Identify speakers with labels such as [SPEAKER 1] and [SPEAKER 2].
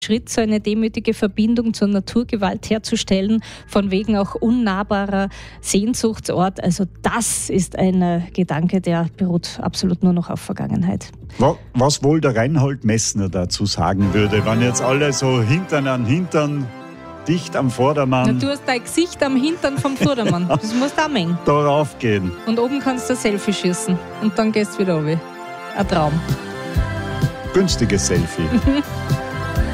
[SPEAKER 1] Schritt, so eine demütige Verbindung zur Naturgewalt herzustellen, von wegen auch unnahbarer Sehnsuchtsort. Also das ist ein Gedanke, der beruht absolut nur noch auf Vergangenheit.
[SPEAKER 2] Was wohl der Reinhold Messner dazu sagen würde, wenn jetzt alle so Hintern an Hintern, dicht am Vordermann...
[SPEAKER 1] Na, du hast dein Gesicht am Hintern vom Vordermann. Das musst du auch mengen.
[SPEAKER 2] ...darauf gehen.
[SPEAKER 1] Und oben kannst du ein Selfie schießen. Und dann gehst du wieder runter. Ein Traum.
[SPEAKER 2] Günstiges Selfie.